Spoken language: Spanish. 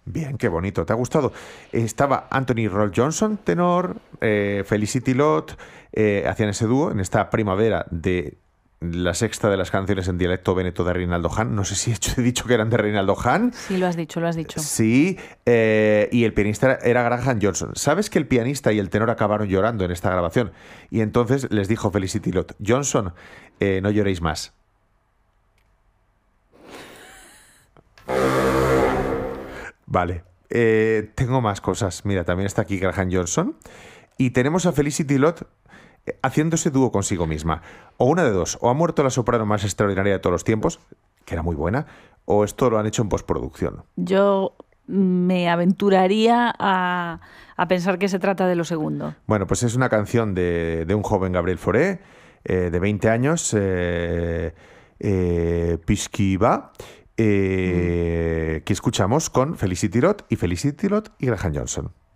Bien, qué bonito. ¿Te ha gustado? Estaba Anthony Roll Johnson, tenor, Felicity Lott, hacían ese dúo en esta primavera de la sexta de las canciones en dialecto veneto de Reinaldo Hahn. No sé si he dicho que eran de Reinaldo Hahn. Sí, lo has dicho, lo has dicho. Sí, y el pianista era Graham Johnson. ¿Sabes que el pianista y el tenor acabaron llorando en esta grabación? Y entonces les dijo Felicity Lott, Johnson, no lloréis más. Vale. Tengo más cosas. Mira, también está aquí Graham Johnson. Y tenemos a Felicity Lott haciéndose dúo consigo misma. O una de dos. O ha muerto la soprano más extraordinaria de todos los tiempos, que era muy buena, o esto lo han hecho en postproducción. Yo me aventuraría a pensar que se trata de lo segundo. Bueno, pues es una canción de un joven Gabriel Fauré, de 20 años, Pisquiva, que escuchamos con Felicity Lott y Graham Johnson.